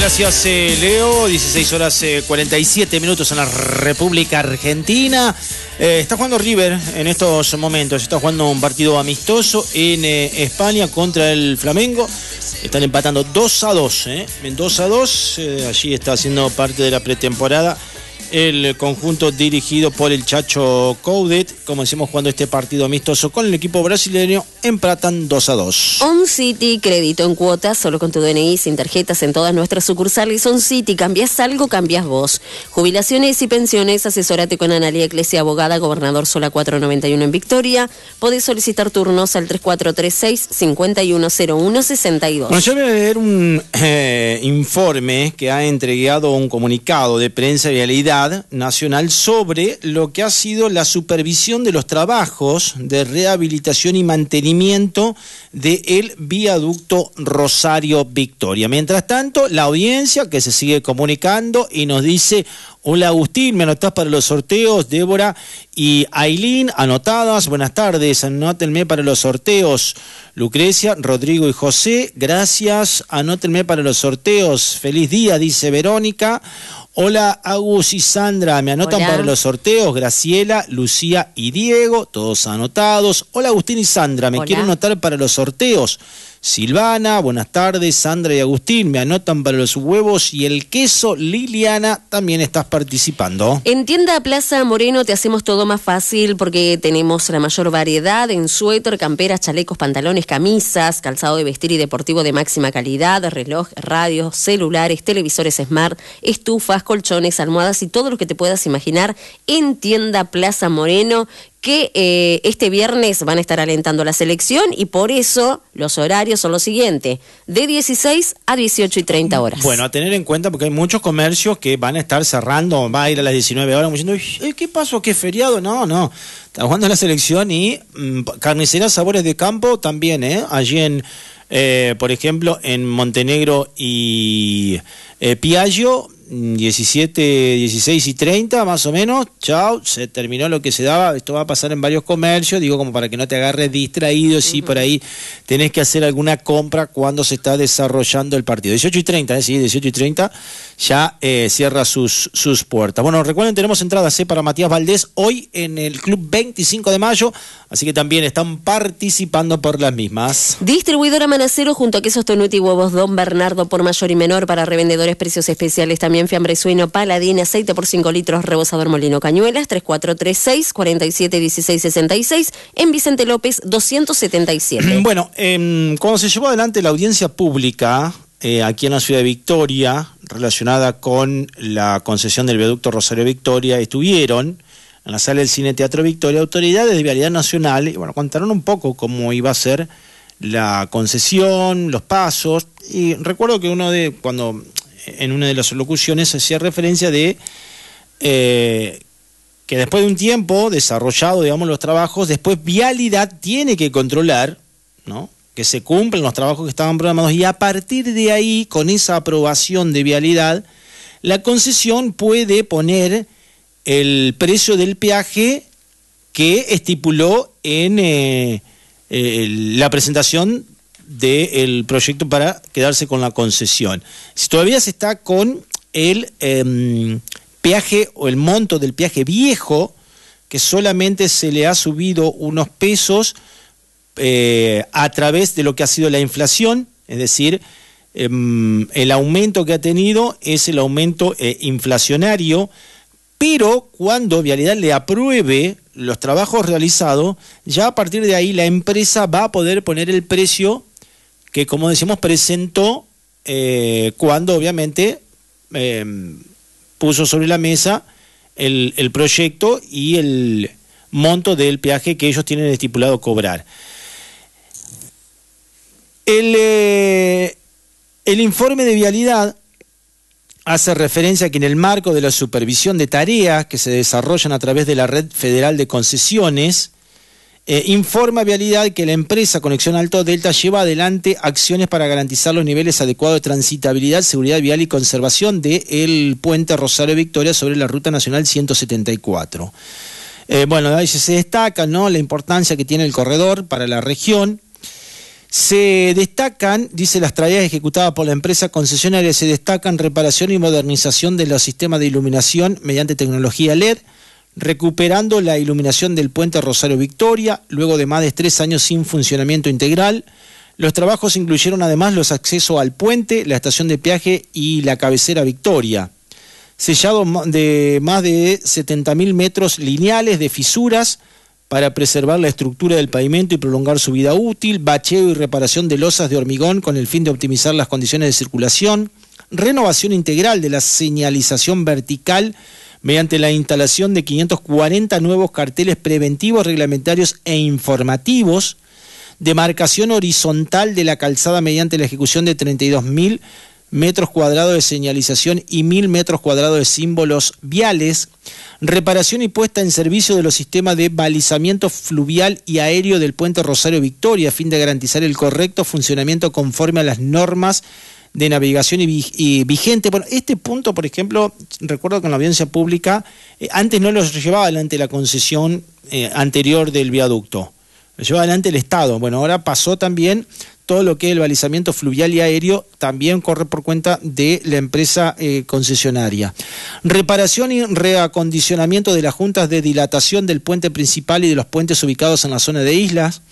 Gracias, Leo. 16 horas 47 minutos en la República Argentina. Está jugando River en estos momentos. Está jugando un partido amistoso en España contra el Flamengo. Están empatando 2-2. 2-2. Allí está haciendo parte de la pretemporada el conjunto dirigido por el Chacho Coudet. Como decimos, jugando este partido amistoso con el equipo brasileño, empatan 2-2. On City, crédito en cuotas, solo con tu DNI, sin tarjetas, en todas nuestras sucursales. On City, cambias algo, cambias vos. Jubilaciones y pensiones, asesórate con Analía Iglesia, abogada, Gobernador Sola 491 en Victoria. Podés solicitar turnos al 3436-510162. Bueno, yo voy a leer un informe que ha entregado un comunicado de prensa y realidad nacional sobre lo que ha sido la supervisión de los trabajos de rehabilitación y mantenimiento del viaducto Rosario Victoria. Mientras tanto, la audiencia que se sigue comunicando y nos dice: hola Agustín, me anotás para los sorteos. Débora y Ailín, anotadas. Buenas tardes, anótenme para los sorteos. Lucrecia, Rodrigo y José, gracias, anótenme para los sorteos. Feliz día, dice Verónica. Hola Agus y Sandra, me anotan para los sorteos. Graciela, Lucía y Diego, todos anotados. Hola Agustín y Sandra, me quiero anotar para los sorteos. Silvana, buenas tardes. Sandra y Agustín, me anotan para los huevos y el queso. Liliana, también estás participando. En Tienda Plaza Moreno te hacemos todo más fácil porque tenemos la mayor variedad en suéter, camperas, chalecos, pantalones, camisas, calzado de vestir y deportivo de máxima calidad, reloj, radios, celulares, televisores smart, estufas, colchones, almohadas y todo lo que te puedas imaginar en Tienda Plaza Moreno, que este viernes van a estar alentando la selección y por eso los horarios son los siguientes, de 16 a 18 y 30 horas. Bueno, a tener en cuenta porque hay muchos comercios que van a estar cerrando, va a ir a las 19 horas diciendo: ¿qué pasó? ¿Qué feriado? No, está jugando la selección. Y Carnicerías Sabores de Campo también, allí en, por ejemplo, en Montenegro y Piaggio, 17, 16 y 30 más o menos. Chao, se terminó lo que se daba. Esto va a pasar en varios comercios, digo, como para que no te agarres distraído si por ahí tenés que hacer alguna compra cuando se está desarrollando el partido. 18 y 30, sí, 18 y 30 ya cierra sus puertas. Bueno, recuerden, tenemos entradas para Matías Valdés hoy en el Club 25 de Mayo, así que también están participando por las mismas. Distribuidora Manacero junto a Quesos Tonuti y Huevos Don Bernardo por mayor y menor, para revendedores precios especiales también. Fiambre suino Paladín, aceite por 5 litros, rebosador Molino Cañuelas, 3436-471666, en Vicente López 277. Bueno, cuando se llevó adelante la audiencia pública aquí en la ciudad de Victoria, relacionada con la concesión del viaducto Rosario Victoria, estuvieron en la sala del Cine Teatro Victoria autoridades de Vialidad Nacional y bueno, contaron un poco cómo iba a ser la concesión, los pasos. Y recuerdo que cuando en una de las locuciones se hacía referencia de que después de un tiempo desarrollado, digamos, los trabajos, después Vialidad tiene que controlar, ¿no?, que se cumplen los trabajos que estaban programados, y a partir de ahí, con esa aprobación de Vialidad, la concesión puede poner el precio del peaje que estipuló en la presentación del proyecto para quedarse con la concesión. Si todavía se está con el peaje o el monto del peaje viejo, que solamente se le ha subido unos pesos a través de lo que ha sido la inflación, es decir, el aumento que ha tenido es el aumento inflacionario, pero cuando Vialidad le apruebe los trabajos realizados, ya a partir de ahí la empresa va a poder poner el precio que, como decimos, presentó cuando obviamente puso sobre la mesa el proyecto y el monto del peaje que ellos tienen estipulado cobrar. El informe de Vialidad hace referencia a que en el marco de la supervisión de tareas que se desarrollan a través de la Red Federal de Concesiones, informa Vialidad que la empresa Conexión Alto Delta lleva adelante acciones para garantizar los niveles adecuados de transitabilidad, seguridad vial y conservación del puente Rosario Victoria sobre la Ruta Nacional 174. Bueno, ahí se destaca, ¿no?, la importancia que tiene el corredor para la región. Se destacan, dice, las tareas ejecutadas por la empresa concesionaria, se destacan reparación y modernización de los sistemas de iluminación mediante tecnología LED, recuperando la iluminación del puente Rosario Victoria, luego de más de 3 años sin funcionamiento integral. Los trabajos incluyeron además los accesos al puente, la estación de peaje y la cabecera Victoria. Sellado de más de 70.000 metros lineales de fisuras para preservar la estructura del pavimento y prolongar su vida útil, bacheo y reparación de losas de hormigón con el fin de optimizar las condiciones de circulación, renovación integral de la señalización vertical mediante la instalación de 540 nuevos carteles preventivos, reglamentarios e informativos, demarcación horizontal de la calzada mediante la ejecución de 32.000 metros cuadrados de señalización y 1.000 metros cuadrados de símbolos viales, reparación y puesta en servicio de los sistemas de balizamiento fluvial y aéreo del puente Rosario Victoria a fin de garantizar el correcto funcionamiento conforme a las normas de navegación y vigente. Bueno, este punto, por ejemplo, recuerdo que en la audiencia pública, antes no lo llevaba adelante la concesión anterior del viaducto, lo llevaba adelante el Estado. Bueno, ahora pasó también todo lo que es el balizamiento fluvial y aéreo, también corre por cuenta de la empresa concesionaria. Reparación y reacondicionamiento de las juntas de dilatación del puente principal y de los puentes ubicados en la zona de islas.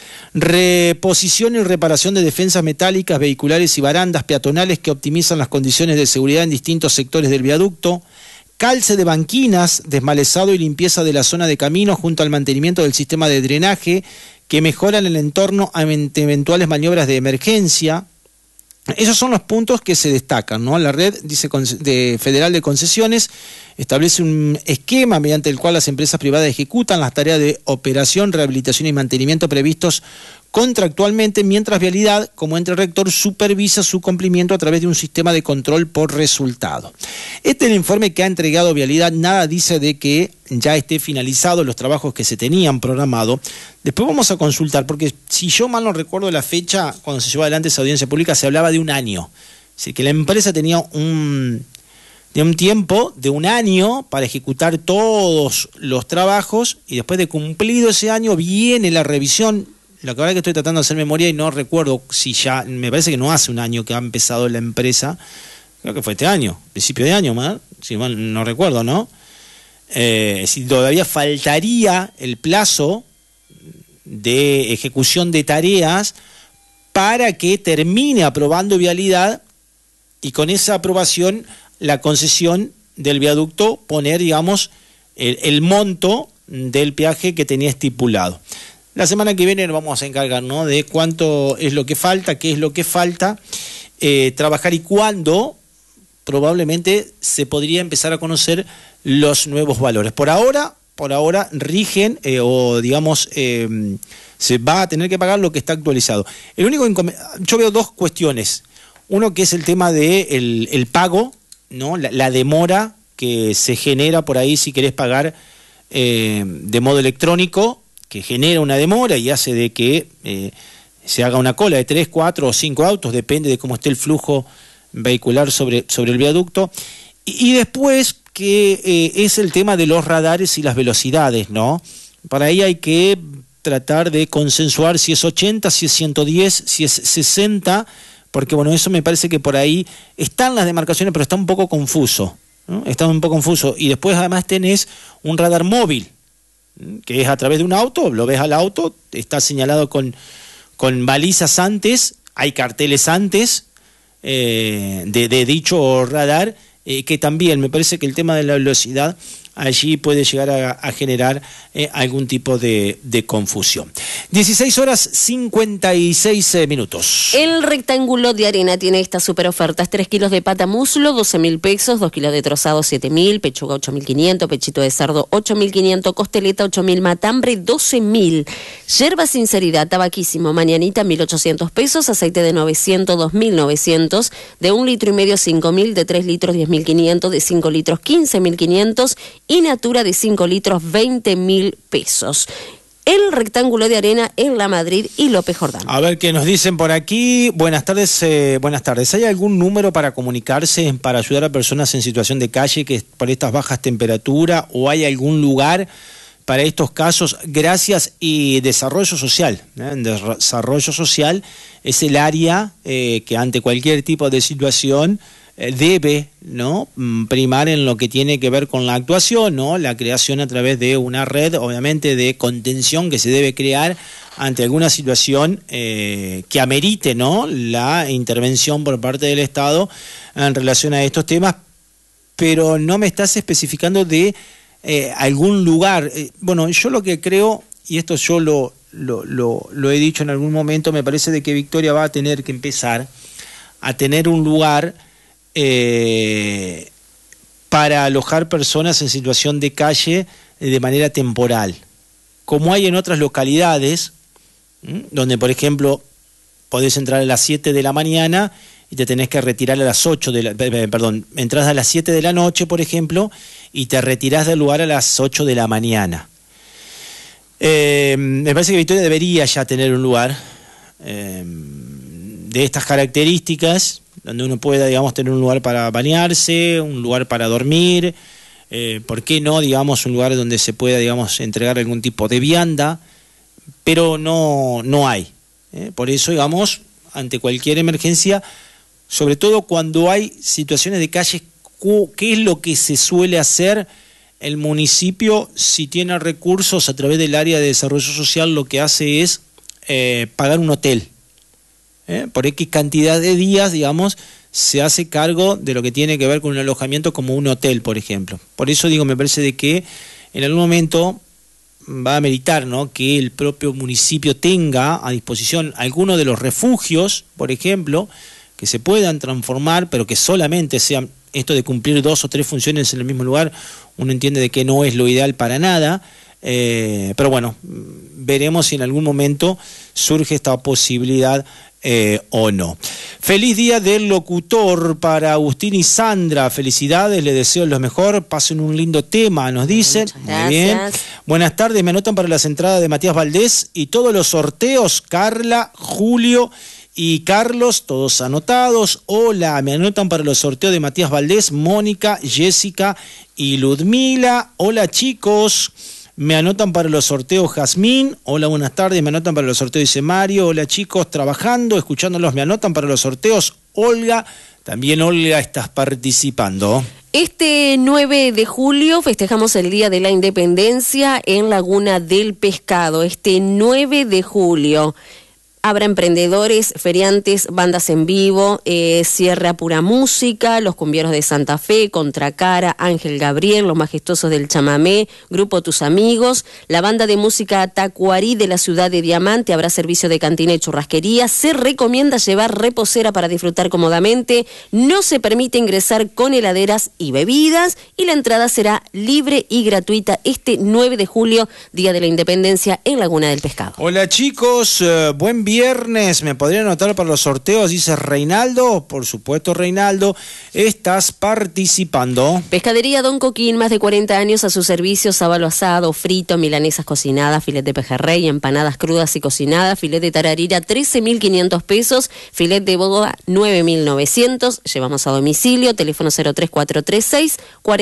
Reposición y reparación de defensas metálicas, vehiculares y barandas peatonales que optimizan las condiciones de seguridad en distintos sectores del viaducto. Calce de banquinas, desmalezado y limpieza de la zona de camino junto al mantenimiento del sistema de drenaje que mejoran el entorno ante eventuales maniobras de emergencia. Esos son los puntos que se destacan, ¿no? La red, dice, federal de concesiones establece un esquema mediante el cual las empresas privadas ejecutan las tareas de operación, rehabilitación y mantenimiento previstos contractualmente, mientras Vialidad, como ente rector, supervisa su cumplimiento a través de un sistema de control por resultado. Este es el informe que ha entregado Vialidad. Nada dice de que ya esté finalizado los trabajos que se tenían programado. Después vamos a consultar, porque si yo mal no recuerdo la fecha, cuando se llevó adelante esa audiencia pública, se hablaba de un año. Es decir, que la empresa tenía un tiempo de un año para ejecutar todos los trabajos, y después de cumplido ese año viene la revisión. La verdad es que estoy tratando de hacer memoria y no recuerdo si ya, me parece que no hace un año que ha empezado la empresa, creo que fue este año, principio de año, mal, si mal no recuerdo, ¿no? Si todavía faltaría el plazo de ejecución de tareas para que termine aprobando Vialidad y con esa aprobación la concesión del viaducto poner, digamos, el monto del peaje que tenía estipulado. La semana que viene nos vamos a encargar, ¿no?, de cuánto es lo que falta, qué es lo que falta, trabajar y cuándo probablemente se podría empezar a conocer los nuevos valores. Por ahora rigen o digamos se va a tener que pagar lo que está actualizado. El único yo veo dos cuestiones. Uno que es el tema de el pago, ¿no?, la demora que se genera por ahí si querés pagar de modo electrónico, que genera una demora y hace de que se haga una cola de 3, 4 o 5 autos, depende de cómo esté el flujo vehicular sobre el viaducto. Y después que es el tema de los radares y las velocidades, ¿no? Para ahí hay que tratar de consensuar si es 80, si es 110, si es 60, porque bueno, eso me parece que por ahí están las demarcaciones, pero está un poco confuso, ¿no? Está un poco confuso. Y después además tenés un radar móvil, que es a través de un auto, lo ves al auto, está señalado con balizas antes, hay carteles antes de dicho radar, que también me parece que el tema de la velocidad allí puede llegar a generar algún tipo de confusión. 16:56. El rectángulo de arena tiene estas super ofertas: 3 kilos de pata muslo, 12.000 pesos, 2 kilos de trozado, 7.000, pechuga 8.500, pechito de cerdo 8.500, costeleta 8.000, matambre 12.000, yerba sinceridad, tabaquísimo, mañanita 1.800 pesos, aceite de 900, 2.900, de 1,5 litros 5.000, de 3 litros 10.500, de 5 litros 15.500 y Natura de 5 litros 20.000 pesos. El rectángulo de arena en La Madrid y López Jordán. A ver qué nos dicen por aquí. Buenas tardes. Buenas tardes. ¿Hay algún número para comunicarse para ayudar a personas en situación de calle que por estas bajas temperaturas, o hay algún lugar para estos casos, gracias y desarrollo social. Desarrollo social es el área que ante cualquier tipo de situación debe, ¿no?, primar en lo que tiene que ver con la actuación, ¿no?, la creación a través de una red, obviamente, de contención que se debe crear ante alguna situación que amerite, ¿no?, la intervención por parte del Estado en relación a estos temas, pero no me estás especificando de algún lugar. Bueno, yo lo que creo, y esto yo lo he dicho en algún momento, me parece de que Victoria va a tener que empezar a tener un lugar para alojar personas en situación de calle de manera temporal, como hay en otras localidades, donde, por ejemplo, podés entrar a las 7 de la mañana y te tenés que retirar a las 8 de la... Perdón, entras a las 7 de la noche, por ejemplo, y te retirás del lugar a las 8 de la mañana. Me parece que Victoria debería ya tener un lugar de estas características, donde uno pueda, digamos, tener un lugar para bañarse, un lugar para dormir, ¿por qué no, digamos, un lugar donde se pueda, digamos, entregar algún tipo de vianda? Pero no hay. Por eso, digamos, ante cualquier emergencia, sobre todo cuando hay situaciones de calle, ¿qué es lo que se suele hacer? El municipio, si tiene recursos a través del área de desarrollo social, lo que hace es pagar un hotel. Por X cantidad de días, digamos, se hace cargo de lo que tiene que ver con un alojamiento como un hotel, por ejemplo. Por eso digo, me parece de que en algún momento va a ameritar, ¿no?, que el propio municipio tenga a disposición algunos de los refugios, por ejemplo, que se puedan transformar, pero que solamente sean esto de cumplir 2 o 3 funciones en el mismo lugar. Uno entiende de que no es lo ideal para nada, pero bueno, veremos si en algún momento surge esta posibilidad o no. Feliz día del locutor para Agustín y Sandra. Felicidades, les deseo lo mejor. Pasen un lindo tema, nos dicen. Muy bien. Buenas tardes, me anotan para las entradas de Matías Valdés y todos los sorteos. Carla, Julio y Carlos, todos anotados. Hola, me anotan para los sorteos de Matías Valdés, Mónica, Jessica y Ludmila. Hola, chicos. Me anotan para los sorteos Jazmín. Hola, buenas tardes. Me anotan para los sorteos, dice Mario. Hola, chicos, trabajando, escuchándolos. Me anotan para los sorteos Olga. También, Olga, estás participando. Este 9 de julio festejamos el Día de la Independencia en Laguna del Pescado. Este 9 de julio. Habrá emprendedores, feriantes, bandas en vivo, Sierra Pura Música, Los Cumbieros de Santa Fe, Contracara, Ángel Gabriel, Los Majestuosos del Chamamé, Grupo Tus Amigos, la banda de música Tacuarí de la ciudad de Diamante. Habrá servicio de cantina y churrasquería. Se recomienda llevar reposera para disfrutar cómodamente. No se permite ingresar con heladeras y bebidas y la entrada será libre y gratuita este 9 de julio, Día de la Independencia en Laguna del Pescado. Hola, chicos, buen viernes. ¿Me podrían anotar para los sorteos? Dice Reinaldo. Por supuesto, Reinaldo, estás participando. Pescadería Don Coquín, más de 40 años a su servicio. Sábalo asado, frito, milanesas cocinadas, filet de pejerrey, empanadas crudas y cocinadas, filet de tararira 13.500 pesos, filet de boga 9.900. Llevamos a domicilio. Teléfono 03436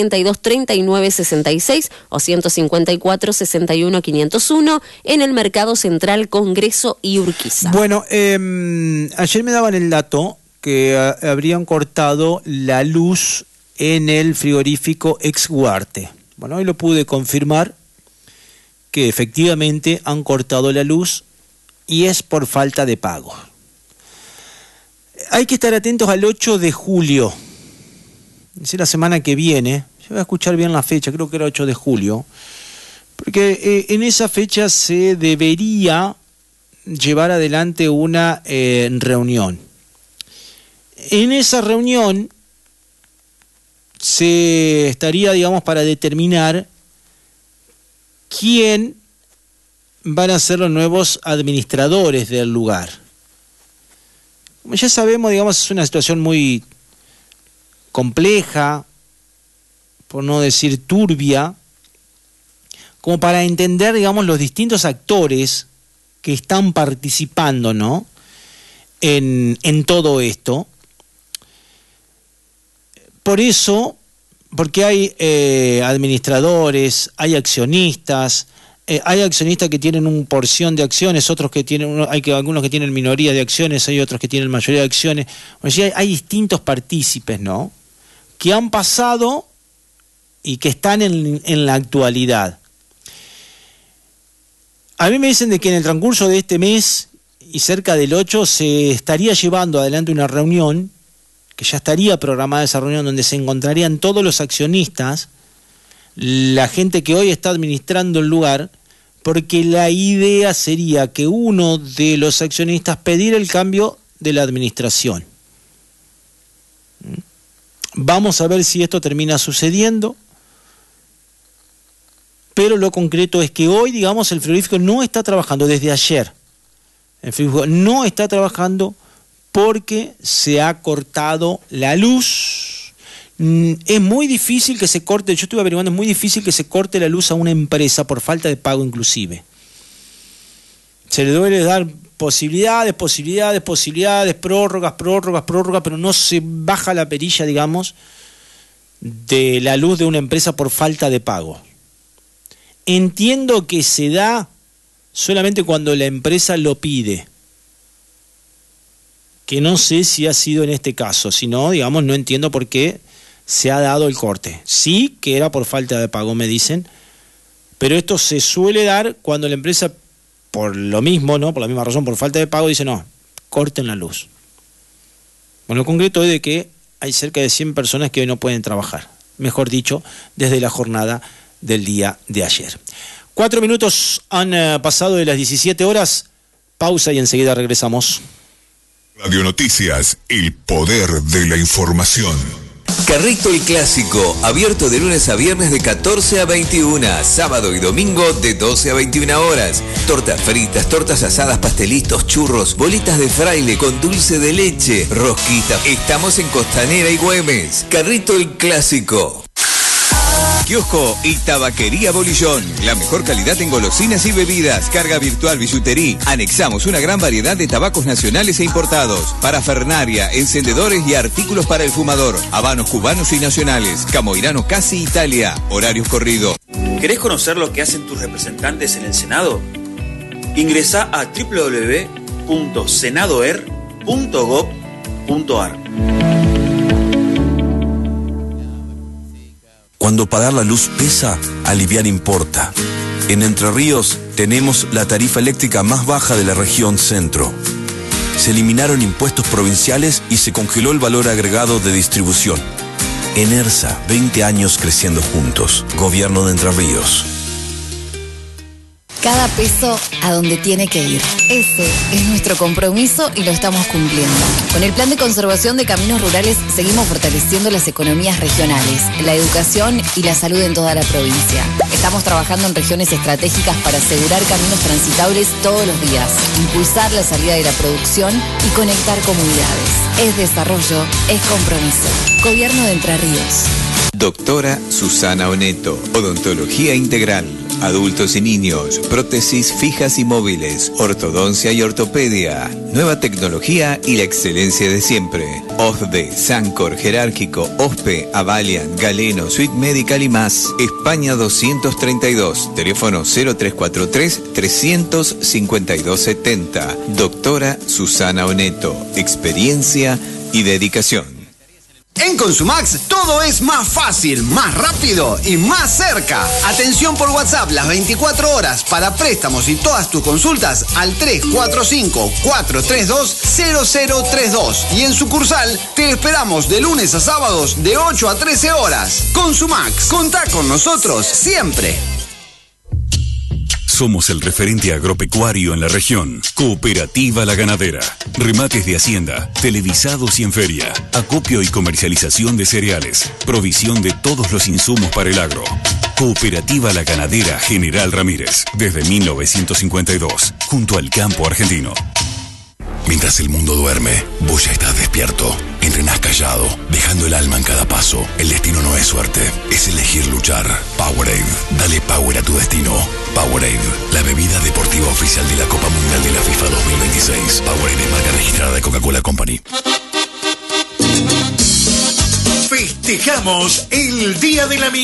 423966 o 154 61 501 en el Mercado Central Congreso y Urquiza. Bueno, ayer me daban el dato que habrían cortado la luz en el frigorífico Ex Huarte. Bueno, hoy lo pude confirmar, que efectivamente han cortado la luz y es por falta de pago. Hay que estar atentos al 8 de julio, es la semana que viene. Yo voy a escuchar bien la fecha, creo que era 8 de julio, porque en esa fecha se debería llevar adelante una reunión. En esa reunión se estaría, digamos, para determinar quién van a ser los nuevos administradores del lugar. Como ya sabemos, digamos, es una situación muy compleja, por no decir turbia, como para entender, digamos, los distintos actores que están participando, ¿no?, en todo esto. Por eso porque hay administradores, hay accionistas que tienen una porción de acciones, otros que tienen, algunos que tienen minoría de acciones, hay otros que tienen mayoría de acciones. O sea, hay distintos partícipes, ¿no?, que han pasado y que están en la actualidad. A mí me dicen de que en el transcurso de este mes y cerca del 8 se estaría llevando adelante una reunión, que ya estaría programada esa reunión, donde se encontrarían todos los accionistas, la gente que hoy está administrando el lugar, porque la idea sería que uno de los accionistas pedir el cambio de la administración. Vamos a ver si esto termina sucediendo, pero lo concreto es que hoy, digamos, el frigorífico no está trabajando desde ayer. El frigorífico no está trabajando porque se ha cortado la luz. Es muy difícil que se corte, yo estuve averiguando, es muy difícil que se corte la luz a una empresa por falta de pago inclusive. Se le debe dar posibilidades, prórrogas, pero no se baja la perilla, digamos, de la luz de una empresa por falta de pago. Entiendo que se da solamente cuando la empresa lo pide, que no sé si ha sido en este caso, si no, digamos, no entiendo por qué se ha dado el corte. Sí que era por falta de pago, me dicen, pero esto se suele dar cuando la empresa, por lo mismo, ¿no?, por la misma razón, por falta de pago, dice, no, corten la luz. Bueno, lo concreto es de que hay cerca de 100 personas que hoy no pueden trabajar, mejor dicho, desde la jornada del día de ayer. 4 minutos han pasado de las 17 horas, pausa y enseguida regresamos. Radio Noticias, el poder de la información. Carrito el Clásico, abierto de lunes a viernes de 14 a 21, sábado y domingo de 12 a 21 horas. Tortas fritas, tortas asadas, pastelitos, churros, bolitas de fraile con dulce de leche, rosquitas. Estamos en Costanera y Güemes. Carrito el Clásico. Kiosco y Tabaquería Bolillón. La mejor calidad en golosinas y bebidas. Carga virtual, billutería. Anexamos una gran variedad de tabacos nacionales e importados. Parafernaria, encendedores y artículos para el fumador. Habanos cubanos y nacionales. Camoirano Casi Italia. Horarios corridos. ¿Querés conocer lo que hacen tus representantes en el Senado? Ingresá a www.senadoer.gov.ar. Cuando pagar la luz pesa, aliviar importa. En Entre Ríos tenemos la tarifa eléctrica más baja de la región centro. Se eliminaron impuestos provinciales y se congeló el valor agregado de distribución. Enersa, 20 años creciendo juntos. Gobierno de Entre Ríos. Cada peso a donde tiene que ir. Ese es nuestro compromiso y lo estamos cumpliendo. Con el Plan de Conservación de Caminos Rurales seguimos fortaleciendo las economías regionales, la educación y la salud en toda la provincia. Estamos trabajando en regiones estratégicas para asegurar caminos transitables todos los días, impulsar la salida de la producción y conectar comunidades. Es desarrollo, es compromiso. Gobierno de Entre Ríos. Doctora Susana Oneto, odontología integral, adultos y niños, prótesis fijas y móviles, ortodoncia y ortopedia, nueva tecnología y la excelencia de siempre. OSDE, Sancor, Jerárquico, OSPE, Avalian, Galeno, Suite Medical y más. España 232, teléfono 0343-352-70. Doctora Susana Oneto, experiencia y dedicación. En Consumax todo es más fácil, más rápido y más cerca. Atención por WhatsApp las 24 horas para préstamos y todas tus consultas al 345-432-0032. Y en sucursal te esperamos de lunes a sábados de 8 a 13 horas. Consumax, contá con nosotros siempre. Somos el referente agropecuario en la región. Cooperativa La Ganadera. Remates de hacienda, televisados y en feria. Acopio y comercialización de cereales. Provisión de todos los insumos para el agro. Cooperativa La Ganadera General Ramírez. Desde 1952. Junto al campo argentino. Mientras el mundo duerme, vos ya estás despierto. Entrenás callado, dejando el alma en cada paso. El destino no es suerte, es elegir luchar. Powerade, dale power a tu destino. Powerade, la bebida deportiva oficial de la Copa Mundial de la FIFA 2026. Powerade es marca registrada de Coca-Cola Company. Festejamos el Día del Amigo.